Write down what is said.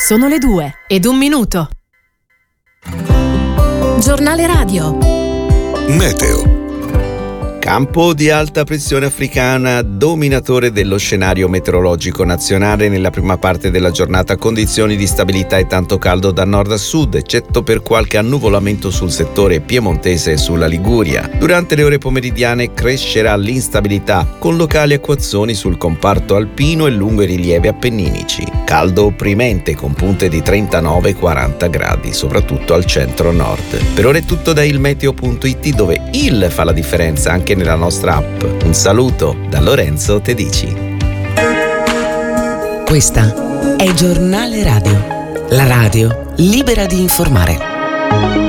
Sono le 2:01. Giornale radio. Meteo. Campo di alta pressione africana, dominatore dello scenario meteorologico nazionale nella prima parte della giornata, condizioni di stabilità e tanto caldo da nord a sud, eccetto per qualche annuvolamento sul settore piemontese e sulla Liguria. Durante le ore pomeridiane crescerà l'instabilità, con locali acquazzoni sul comparto alpino e lungo i rilievi appenninici. Caldo opprimente con punte di 39-40 gradi, soprattutto al centro-nord. Per ora è tutto da ilmeteo.it, dove il fa la differenza anche nella nostra app. Un saluto da Lorenzo Tedici. Questa è Giornale Radio, la radio libera di informare.